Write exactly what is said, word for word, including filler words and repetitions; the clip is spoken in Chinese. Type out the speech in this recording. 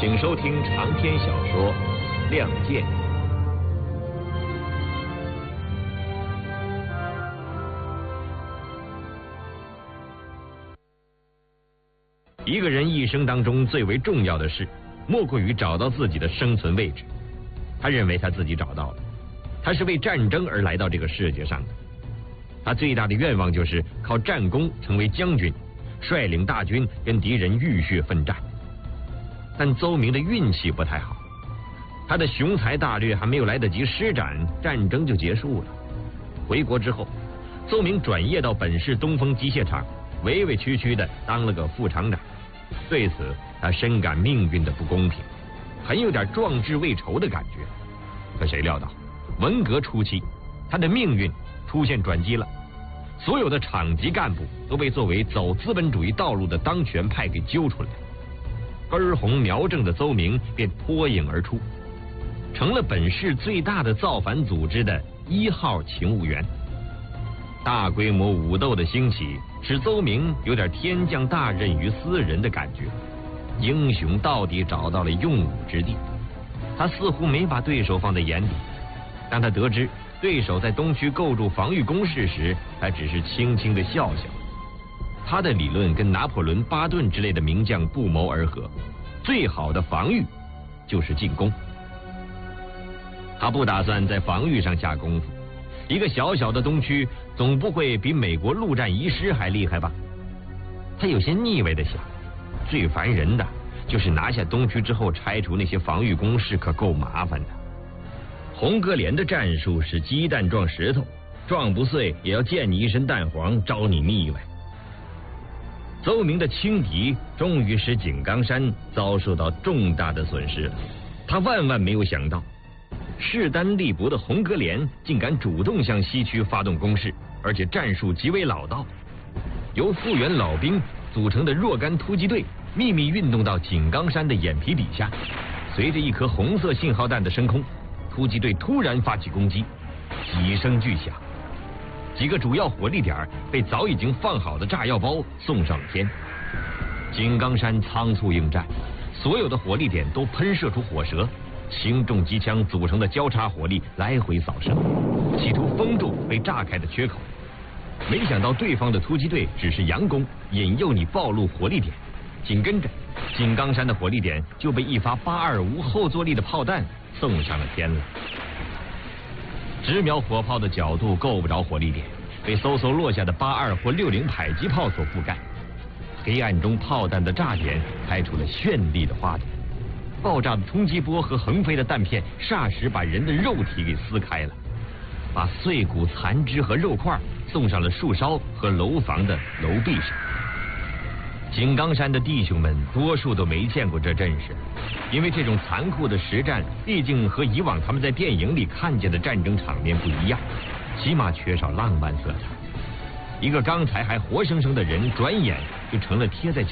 请收听长篇小说《亮剑》。一个人一生当中最为重要的事，莫过于找到自己的生存位置。他认为他自己找到了，他是为战争而来到这个世界上的。他最大的愿望就是靠战功成为将军，率领大军跟敌人浴血奋战。但邹明的运气不太好，他的雄才大略还没有来得及施展，战争就结束了。回国之后，邹明转业到本市东风机械厂，委委屈屈的当了个副厂长。对此，他深感命运的不公平，很有点壮志未酬的感觉。可谁料到，文革初期，他的命运出现转机了。所有的厂级干部都被作为走资本主义道路的当权派给揪出来，根红苗正的邹明便脱颖而出，成了本市最大的造反组织的一号勤务员。大规模武斗的兴起，使邹明有点天降大任于斯人的感觉。英雄到底找到了用武之地，他似乎没把对手放在眼里。当他得知对手在东区构筑防御工事时，他只是轻轻的笑笑。他的理论跟拿破仑、巴顿之类的名将不谋而合，最好的防御就是进攻。他不打算在防御上下功夫，一个小小的东区总不会比美国陆战遗师还厉害吧？他有些腻歪的想，最烦人的就是拿下东区之后拆除那些防御工事，可够麻烦的。红格连的战术是鸡蛋撞石头，撞不碎也要溅你一身蛋黄，招你腻歪。邹明的轻敌终于使井冈山遭受到重大的损失了。他万万没有想到，势单力薄的红格连竟敢主动向西区发动攻势，而且战术极为老道。由复员老兵组成的若干突击队秘密运动到井冈山的眼皮底下，随着一颗红色信号弹的升空，突击队突然发起攻击，几声巨响，几个主要火力点被早已经放好的炸药包送上了天。井冈山仓促应战，所有的火力点都喷射出火舌，轻重机枪组成的交叉火力来回扫射，企图封住被炸开的缺口。没想到对方的突击队只是佯攻，引诱你暴露火力点，紧跟着井冈山的火力点就被一发八二无后坐力的炮弹送上了天了。直瞄火炮的角度够不着火力点，被嗖嗖落下的八二或六零迫击炮所覆盖。黑暗中炮弹的炸点开出了绚丽的花朵，爆炸的冲击波和横飞的弹片霎时把人的肉体给撕开了，把碎骨残肢和肉块送上了树梢和楼房的楼壁上。井冈山的弟兄们多数都没见过这阵势，因为这种残酷的实战毕竟和以往他们在电影里看见的战争场面不一样，起码缺少浪漫色彩。一个刚才还活生生的人，转眼就成了贴在